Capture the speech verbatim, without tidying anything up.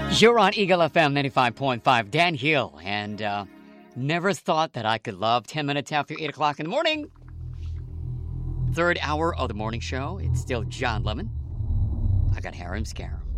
You're on Eagle F M ninety-five point five, Dan Hill, and uh, never thought that I could love ten minutes after eight o'clock in the morning. Third hour of the morning show. It's still John Lemon. I got Harem Scarum.